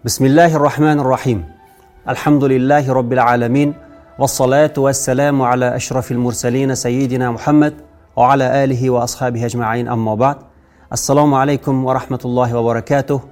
بسم الله الرحمن الرحيم. الحمد لله رب العالمين، والصلاة والسلام على أشرف المرسلين سيدنا محمد وعلى آله وأصحابه أجمعين، أما بعد. السلام عليكم ورحمة الله وبركاته.